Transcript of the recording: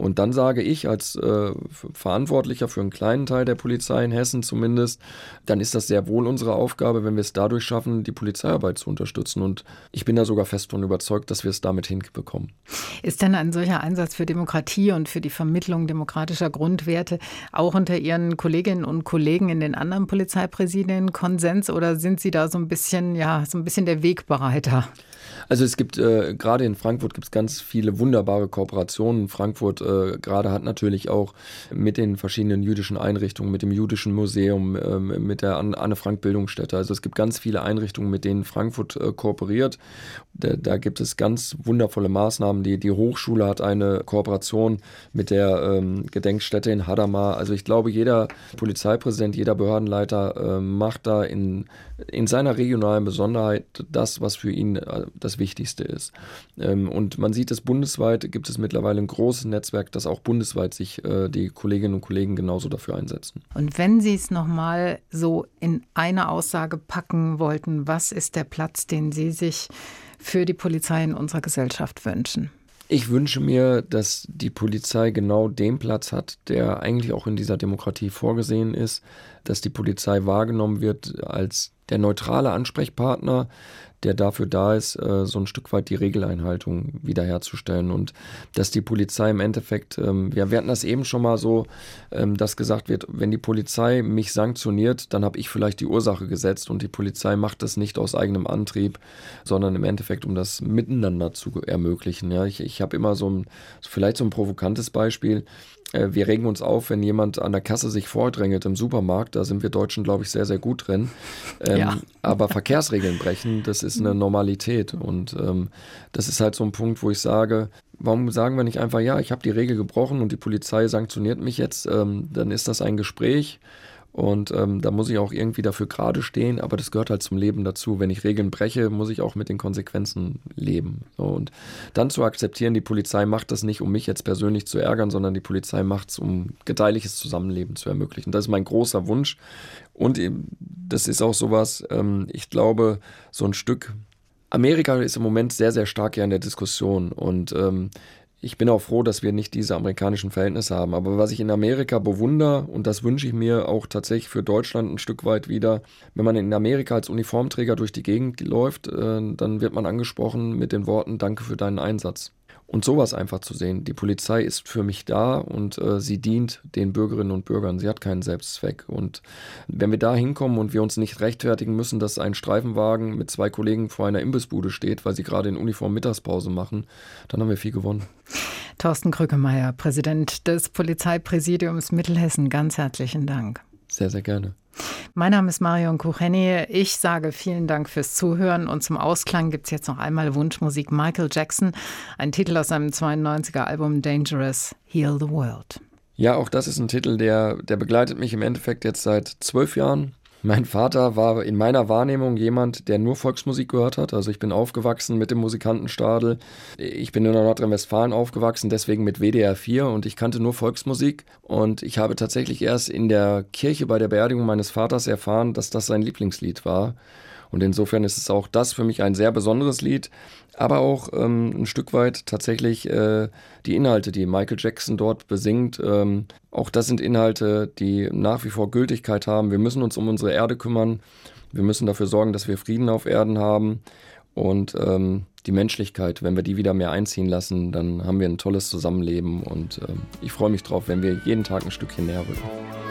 Und dann sage ich als Verantwortlicher für einen kleinen Teil der Polizei in Hessen zumindest, dann ist das sehr wohl unsere Aufgabe, wenn wir es dadurch schaffen, die Polizeiarbeit zu unterstützen. Und ich bin da sogar fest von überzeugt, dass wir es damit hinbekommen. Ist denn ein solcher Einsatz für Demokratie und für die Vermittlung demokratischer Grundwerte auch unter Ihren Kolleginnen und Kollegen in den anderen Polizeipräsidien Konsens oder sind Sie da so ein bisschen der Wegbereiter? Also es gibt, gerade in Frankfurt gibt es ganz viele wunderbare Kooperationen. Frankfurt gerade hat natürlich auch mit den verschiedenen jüdischen Einrichtungen, mit dem Jüdischen Museum, mit der Anne-Frank-Bildungsstätte. Also es gibt ganz viele Einrichtungen, mit denen Frankfurt kooperiert. Da gibt es ganz wundervolle Maßnahmen. Die Hochschule hat eine Kooperation mit der Gedenkstätte in Hadamar. Also ich glaube, jeder Polizeipräsident, jeder Behördenleiter macht da in seiner regionalen Besonderheit das, was für ihn das Wichtigste ist. Und man sieht es bundesweit, gibt es mittlerweile ein großes Netzwerk, das auch bundesweit sich die Kolleginnen und Kollegen genauso dafür einsetzen. Und wenn Sie es nochmal so in eine Aussage packen wollten, was ist der Platz, den Sie sich für die Polizei in unserer Gesellschaft wünschen? Ich wünsche mir, dass die Polizei genau den Platz hat, der eigentlich auch in dieser Demokratie vorgesehen ist, dass die Polizei wahrgenommen wird als der neutrale Ansprechpartner, der dafür da ist, so ein Stück weit die Regeleinhaltung wiederherzustellen und dass die Polizei im Endeffekt, wir hatten das eben schon mal so, dass gesagt wird, wenn die Polizei mich sanktioniert, dann habe ich vielleicht die Ursache gesetzt und die Polizei macht das nicht aus eigenem Antrieb, sondern im Endeffekt, um das Miteinander zu ermöglichen. Ja, ich habe immer vielleicht so ein provokantes Beispiel. Wir regen uns auf, wenn jemand an der Kasse sich vordrängelt im Supermarkt. Da sind wir Deutschen, glaube ich, sehr, sehr gut drin. Ja. Aber Verkehrsregeln brechen, das ist eine Normalität. Und das ist halt so ein Punkt, wo ich sage, warum sagen wir nicht einfach, ja, ich habe die Regel gebrochen und die Polizei sanktioniert mich jetzt. Dann ist das ein Gespräch. Und da muss ich auch irgendwie dafür gerade stehen, aber das gehört halt zum Leben dazu. Wenn ich Regeln breche, muss ich auch mit den Konsequenzen leben. So, und dann zu akzeptieren, die Polizei macht das nicht, um mich jetzt persönlich zu ärgern, sondern die Polizei macht es, um gedeihliches Zusammenleben zu ermöglichen. Das ist mein großer Wunsch. Und das ist auch sowas, ich glaube, so ein Stück, Amerika ist im Moment sehr, sehr stark ja in der Diskussion und ich bin auch froh, dass wir nicht diese amerikanischen Verhältnisse haben. Aber was ich in Amerika bewundere, und das wünsche ich mir auch tatsächlich für Deutschland ein Stück weit wieder, wenn man in Amerika als Uniformträger durch die Gegend läuft, dann wird man angesprochen mit den Worten, danke für deinen Einsatz. Und sowas einfach zu sehen. Die Polizei ist für mich da und sie dient den Bürgerinnen und Bürgern. Sie hat keinen Selbstzweck. Und wenn wir da hinkommen und wir uns nicht rechtfertigen müssen, dass ein Streifenwagen mit 2 Kollegen vor einer Imbissbude steht, weil sie gerade in Uniform Mittagspause machen, dann haben wir viel gewonnen. Thorsten Krückemeier, Präsident des Polizeipräsidiums Mittelhessen, ganz herzlichen Dank. Sehr, sehr gerne. Mein Name ist Marion Kucheni. Ich sage vielen Dank fürs Zuhören und zum Ausklang gibt es jetzt noch einmal Wunschmusik Michael Jackson, ein Titel aus seinem 92er Album Dangerous, Heal the World. Ja, auch das ist ein Titel, der begleitet mich im Endeffekt jetzt seit 12 Jahren. Mein Vater war in meiner Wahrnehmung jemand, der nur Volksmusik gehört hat. Also ich bin aufgewachsen mit dem Musikantenstadel. Ich bin in Nordrhein-Westfalen aufgewachsen, deswegen mit WDR 4 und ich kannte nur Volksmusik. Und ich habe tatsächlich erst in der Kirche bei der Beerdigung meines Vaters erfahren, dass das sein Lieblingslied war. Und insofern ist es auch das für mich ein sehr besonderes Lied, aber auch ein Stück weit tatsächlich die Inhalte, die Michael Jackson dort besingt. Auch das sind Inhalte, die nach wie vor Gültigkeit haben. Wir müssen uns um unsere Erde kümmern. Wir müssen dafür sorgen, dass wir Frieden auf Erden haben. Und die Menschlichkeit, wenn wir die wieder mehr einziehen lassen, dann haben wir ein tolles Zusammenleben. Und ich freue mich drauf, wenn wir jeden Tag ein Stückchen näher rücken.